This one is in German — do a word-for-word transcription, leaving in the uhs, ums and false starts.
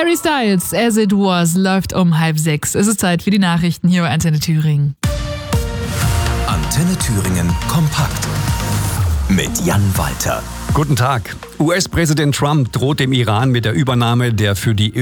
Harry Styles, As It Was, läuft um halb sechs. Es ist Zeit für die Nachrichten hier bei Antenne Thüringen. Antenne Thüringen kompakt mit Jan Walter. Guten Tag. U S-Präsident Trump droht dem Iran mit der Übernahme der für die